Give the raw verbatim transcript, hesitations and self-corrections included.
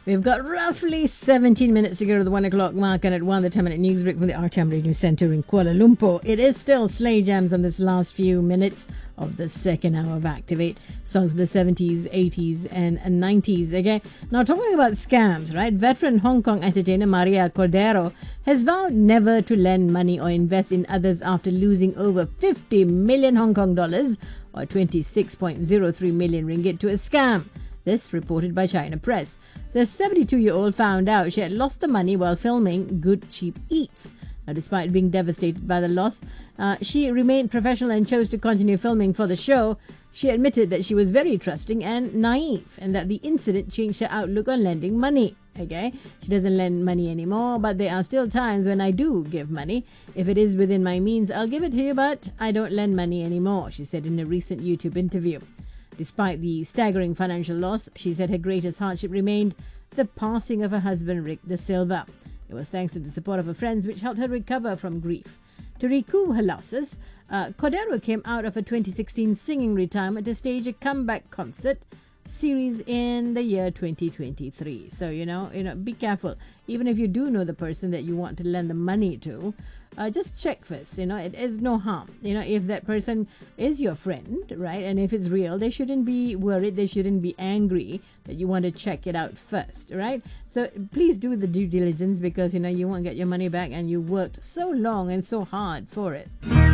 We've got roughly seventeen minutes to go to the one o'clock mark, and at one, the ten-minute news break from the R T M Radio Centre in Kuala Lumpur. It is still Slay Jams on this last few minutes of the second hour of Activate. Songs of the seventies, eighties and nineties. Okay, now talking about scams, right? Veteran Hong Kong entertainer Maria Cordero has vowed never to lend money or invest in others after losing over fifty million Hong Kong dollars or twenty-six point zero three million ringgit to a scam. This reported by China Press. The seventy-two-year-old found out she had lost the money while filming Good Cheap Eats. Now, despite being devastated by the loss, uh, she remained professional and chose to continue filming for the show. She admitted that she was very trusting and naive, and that the incident changed her outlook on lending money. Okay, she doesn't lend money anymore, but there are still times when I do give money. If it is within my means, I'll give it to you, but I don't lend money anymore, she said in a recent YouTube interview. Despite the staggering financial loss, she said her greatest hardship remained the passing of her husband, Rick De Silva. It was thanks to the support of her friends which helped her recover from grief. To recoup her losses, uh, Cordero came out of her twenty sixteen singing retirement to stage a comeback concert series in the year twenty twenty-three. So, you know, you know, be careful. Even if you do know the person that you want to lend the money to, uh, just check first. You know, it is no harm. You know, if that person is your friend, right, and if it's real, they shouldn't be worried. They shouldn't be angry that you want to check it out first, right? So please do the due diligence, because, you know, you won't get your money back and you worked so long and so hard for it.